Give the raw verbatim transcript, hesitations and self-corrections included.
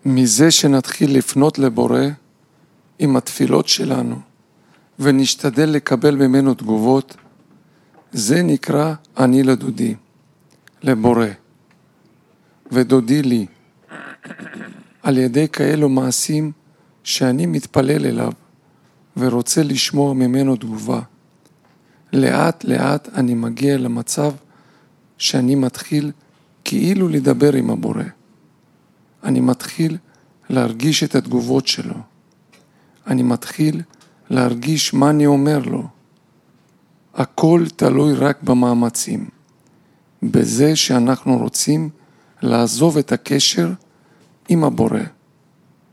מזה שנתחיל לפנות לבורא עם התפילות שלנו ונשתדל לקבל ממנו תגובות, זה נקרא אני לדודי, לבורא, ודודי לי, על ידי כאלו מעשים שאני מתפלל אליו ורוצה לשמוע ממנו תגובה. לאט לאט אני מגיע למצב שאני מתחיל כאילו לדבר עם הבורא. אני מתחיל להרגיש את התגובות שלו. אני מתחיל להרגיש מה אני אומר לו. הכל תלוי רק במאמצים. בזה שאנחנו רוצים לעזוב את הקשר עם הבורא.